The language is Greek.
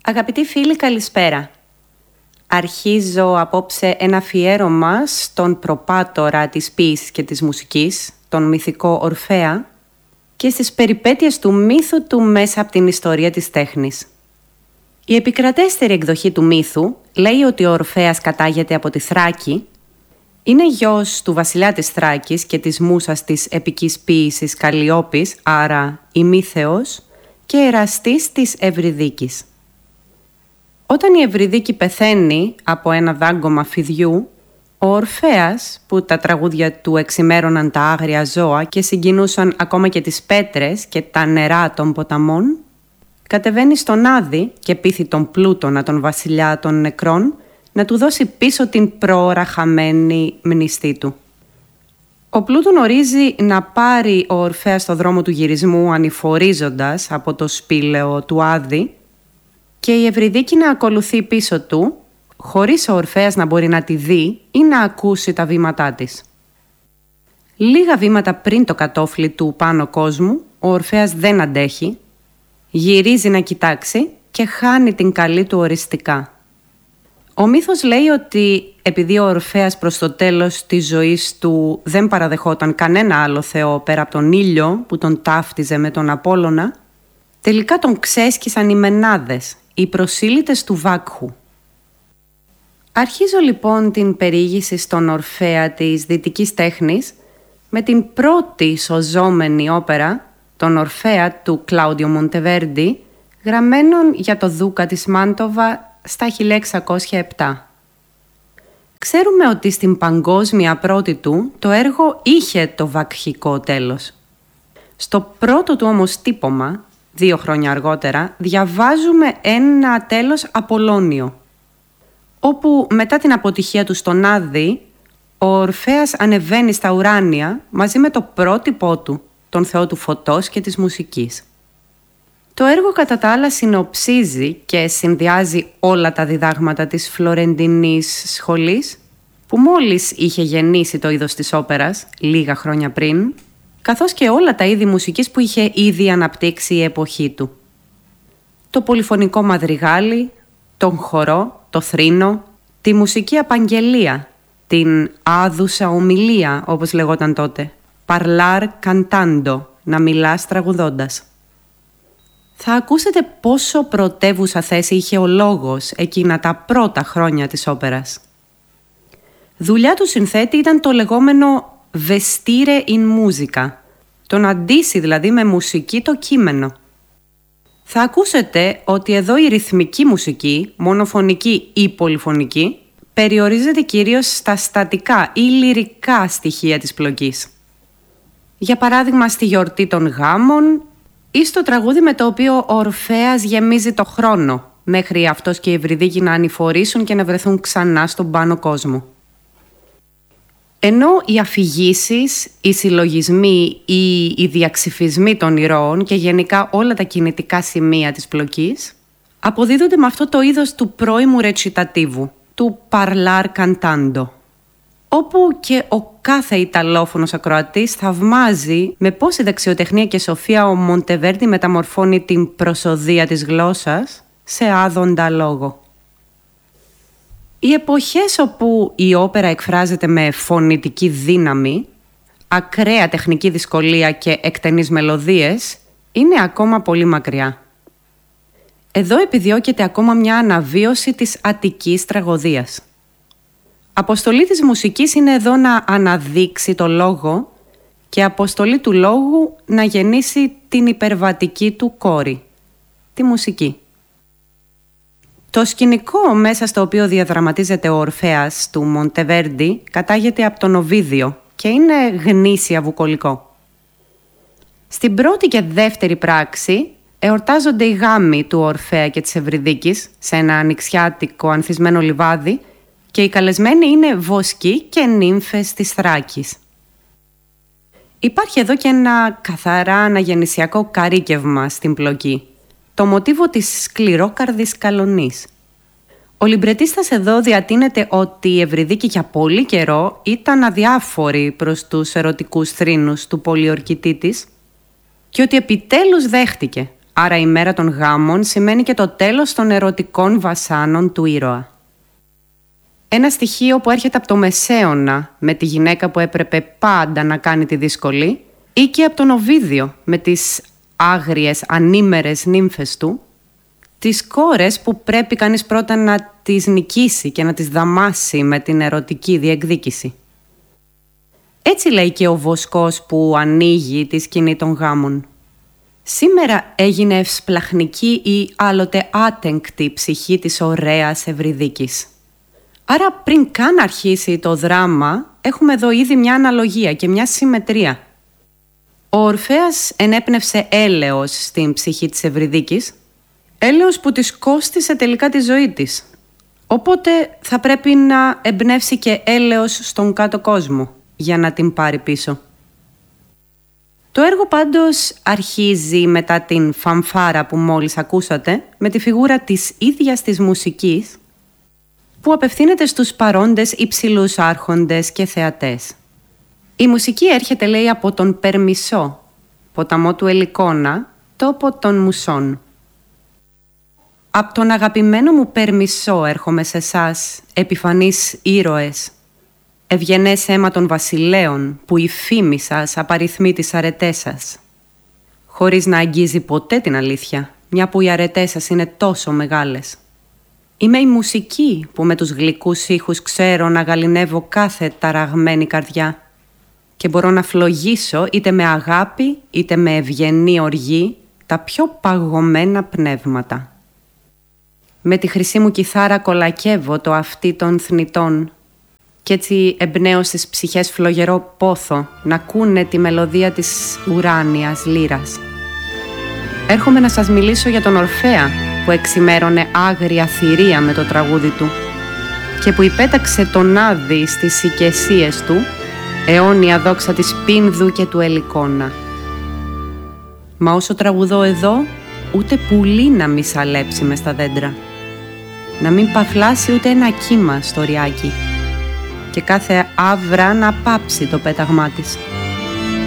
Αγαπητοί φίλοι, καλησπέρα. Αρχίζω απόψε ένα αφιέρωμα στον προπάτορα της ποίησης και της μουσικής, τον μυθικό Ορφέα, και στις περιπέτειες του μύθου του μέσα από την ιστορία της τέχνης. Η επικρατέστερη εκδοχή του μύθου λέει ότι ο Ορφέας κατάγεται από τη Θράκη, είναι γιος του βασιλιά της Θράκης και της μούσας της επικής ποίησης Καλλιόπης, άρα ημίθεος, και εραστής της Ευρυδίκης. Όταν η Ευρυδίκη πεθαίνει από ένα δάγκωμα φιδιού, ο Ορφέας, που τα τραγούδια του εξημέρωναν τα άγρια ζώα και συγκινούσαν ακόμα και τις πέτρες και τα νερά των ποταμών, κατεβαίνει στον Άδη και πείθει τον Πλούτονα, τον βασιλιά των νεκρών, να του δώσει πίσω την προώρα χαμένη μνηστή του. Ο Πλούτων ορίζει να πάρει ο Ορφέας στο δρόμο του γυρισμού ανηφορίζοντας από το σπήλαιο του Άδη και η Ευρυδίκη να ακολουθεί πίσω του, χωρίς ο Ορφέας να μπορεί να τη δει ή να ακούσει τα βήματά της. Λίγα βήματα πριν το κατόφλι του πάνω κόσμου, ο Ορφέας δεν αντέχει, γυρίζει να κοιτάξει και χάνει την καλή του οριστικά. Ο μύθος λέει ότι επειδή ο Ορφέας προς το τέλος της ζωής του δεν παραδεχόταν κανένα άλλο θεό πέρα από τον ήλιο που τον ταύτιζε με τον Απόλλωνα, τελικά τον ξέσκισαν οι Μενάδες, οι προσήλυτες του Βάκχου. Αρχίζω λοιπόν την περιήγηση στον Ορφέα της δυτικής τέχνης με την πρώτη σωζόμενη όπερα, τον Ορφέα του Κλάουδιο Μοντεβέρντι, γραμμένον για το Δούκα της Μάντοβα στα 1607. Ξέρουμε ότι στην παγκόσμια πρώτη του το έργο είχε το βακχικό τέλος. Στο πρώτο του όμως τύπομα, 2 χρόνια αργότερα, διαβάζουμε ένα τέλος Απολλώνιο, όπου μετά την αποτυχία του στον Άδη, ο Ορφέας ανεβαίνει στα ουράνια μαζί με το πρότυπό του, τον θεό του φωτός και της μουσικής. Το έργο κατά τα άλλα συνοψίζει και συνδυάζει όλα τα διδάγματα της φλωρεντινής σχολής, που μόλις είχε γεννήσει το είδος της όπερας λίγα χρόνια πριν, καθώς και όλα τα είδη μουσικής που είχε ήδη αναπτύξει η εποχή του. Το πολυφωνικό μαδριγάλι, τον χορό, το θρήνο, τη μουσική απαγγελία, την άδουσα ομιλία όπως λεγόταν τότε, parlar cantando, να μιλάς τραγουδώντας. Θα ακούσετε πόσο πρωτεύουσα θέση είχε ο λόγος εκείνα τα πρώτα χρόνια της όπερας. Δουλειά του συνθέτη ήταν το λεγόμενο vestire in musica, το να ντύσει δηλαδή με μουσική το κείμενο. Θα ακούσετε ότι εδώ η ρυθμική μουσική, μονοφωνική ή πολυφωνική, περιορίζεται κυρίως στα στατικά ή λυρικά στοιχεία της πλοκής. Για παράδειγμα στη γιορτή των γάμων ή στο τραγούδι με το οποίο ο Ορφέας γεμίζει το χρόνο, μέχρι αυτός και η Ευρυδίκη να ανηφορήσουν και να βρεθούν ξανά στον πάνω κόσμο. Ενώ οι αφηγήσεις, οι συλλογισμοί ή οι διαξυφισμοί των ηρώων και γενικά όλα τα κινητικά σημεία της πλοκής αποδίδονται με αυτό το είδος του πρώιμου ρετσιτατίβου, του parlar cantando, όπου και ο κάθε Ιταλόφωνος ακροατής θαυμάζει με πόση δεξιοτεχνία και σοφία ο Μοντεβέρντι μεταμορφώνει την προσοδεία της γλώσσας σε άδοντα λόγο. Οι εποχές όπου η όπερα εκφράζεται με φωνητική δύναμη, ακραία τεχνική δυσκολία και εκτενείς μελωδίες είναι ακόμα πολύ μακριά. Εδώ επιδιώκεται ακόμα μια αναβίωση της αττικής τραγωδίας. Αποστολή της μουσικής είναι εδώ να αναδείξει το λόγο και αποστολή του λόγου να γεννήσει την υπερβατική του κόρη, τη μουσική. Το σκηνικό μέσα στο οποίο διαδραματίζεται ο Ορφέας του Μοντεβέρντι κατάγεται από τον Οβίδιο και είναι γνήσια βουκολικό. Στην πρώτη και δεύτερη πράξη εορτάζονται οι γάμοι του Ορφέα και της Ευρυδίκης σε ένα ανοιξιάτικο ανθισμένο λιβάδι και οι καλεσμένοι είναι βοσκοί και νύμφες της Θράκης. Υπάρχει εδώ και ένα καθαρά αναγεννησιακό καρύκευμα στην πλοκή, το μοτίβο της σκληρόκαρδης καλονής. Ο λιμπρετίστας εδώ διατείνεται ότι η Ευρυδίκη για πολύ καιρό ήταν αδιάφορη προς τους ερωτικούς θρήνους του πολιορκητή της και ότι επιτέλους δέχτηκε, Άρα η μέρα των γάμων σημαίνει και το τέλος των ερωτικών βασάνων του ήρωα. Ένα στοιχείο που έρχεται από το Μεσαίωνα με τη γυναίκα που έπρεπε πάντα να κάνει τη δύσκολη ή και από τον Οβίδιο με τις άγριες ανήμερες νύμφες του, τις κόρες που πρέπει κανείς πρώτα να τις νικήσει και να τις δαμάσει με την ερωτική διεκδίκηση. Έτσι λέει και ο Βοσκός που ανοίγει τη σκηνή των γάμων. Σήμερα έγινε ευσπλαχνική ή άλλοτε άτεγκτη ψυχή της ωραίας Ευρυδίκης. Άρα πριν καν αρχίσει το δράμα, έχουμε εδώ ήδη μια αναλογία και μια συμμετρία. Ο Ορφέας ενέπνευσε έλεος στην ψυχή της Ευρυδίκης, έλεος που της κόστισε τελικά τη ζωή της. Οπότε θα πρέπει να εμπνεύσει και έλεος στον κάτω κόσμο για να την πάρει πίσω. Το έργο πάντως αρχίζει μετά την φανφάρα που μόλις ακούσατε με τη φιγούρα της ίδιας της μουσικής που απευθύνεται στους παρόντες υψηλούς άρχοντες και θεατές. Η μουσική έρχεται, λέει, από τον Περμισό, ποταμό του Ελικόνα, τόπο των μουσών. «Απ' τον αγαπημένο μου Περμισό έρχομαι σε εσάς, επιφανείς ήρωες, ευγενές αίμα των βασιλέων που η φήμη σας απαριθμεί τις αρετές σας, χωρίς να αγγίζει ποτέ την αλήθεια, μια που οι αρετές σας είναι τόσο μεγάλες. Είμαι η μουσική που με τους γλυκούς ήχους ξέρω να γαληνεύω κάθε ταραγμένη καρδιά και μπορώ να φλογίσω είτε με αγάπη είτε με ευγενή οργή τα πιο παγωμένα πνεύματα. Με τη χρυσή μου κιθάρα κολακεύω το αυτί των θνητών κι έτσι εμπνέω στις ψυχές φλογερό πόθο να ακούνε τη μελωδία της ουράνιας λύρας. Έρχομαι να σας μιλήσω για τον Ορφέα που εξημέρωνε άγρια θηρία με το τραγούδι του και που υπέταξε τον Άδη στις οικεσίες του, αιώνια δόξα της Πίνδου και του Ελικόνα. Μα όσο τραγουδώ εδώ, ούτε πουλί να μη σαλέψει μες στα δέντρα, να μην παφλάσει ούτε ένα κύμα στο ριάκι και κάθε άβρα να πάψει το πέταγμά της.